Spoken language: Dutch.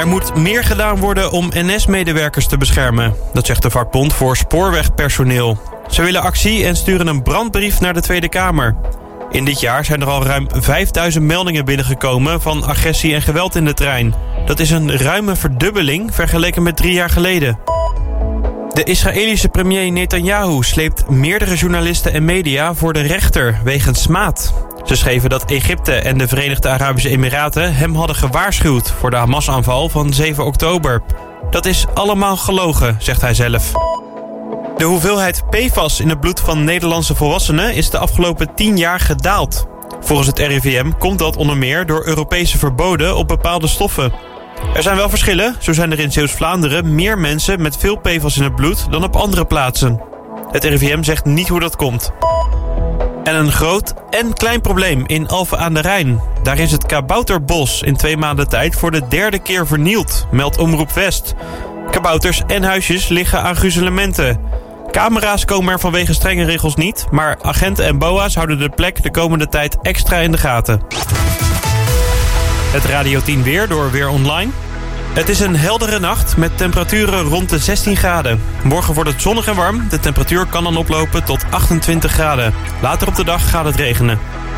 Er moet meer gedaan worden om NS-medewerkers te beschermen. Dat zegt de vakbond voor spoorwegpersoneel. Ze willen actie en sturen een brandbrief naar de Tweede Kamer. In dit jaar zijn er al ruim 5000 meldingen binnengekomen van agressie en geweld in de trein. Dat is een ruime verdubbeling vergeleken met 3 jaar geleden. De Israëlische premier Netanyahu sleept meerdere journalisten en media voor de rechter wegens smaad. Ze schreven dat Egypte en de Verenigde Arabische Emiraten hem hadden gewaarschuwd voor de Hamas-aanval van 7 oktober. Dat is allemaal gelogen, zegt hij zelf. De hoeveelheid PFAS in het bloed van Nederlandse volwassenen is de afgelopen 10 jaar gedaald. Volgens het RIVM komt dat onder meer door Europese verboden op bepaalde stoffen. Er zijn wel verschillen. Zo zijn er in Zeeuws-Vlaanderen meer mensen met veel PFAS in het bloed dan op andere plaatsen. Het RIVM zegt niet hoe dat komt. En een groot en klein probleem in Alphen aan de Rijn. Daar is het kabouterbos in 2 maanden tijd voor de 3e keer vernield, meldt Omroep West. Kabouters en huisjes liggen aan gruzelementen. Camera's komen er vanwege strenge regels niet, maar agenten en BOA's houden de plek de komende tijd extra in de gaten. Het Radio 10 weer door Weer Online. Het is een heldere nacht met temperaturen rond de 16 graden. Morgen wordt het zonnig en warm. De temperatuur kan dan oplopen tot 28 graden. Later op de dag gaat het regenen.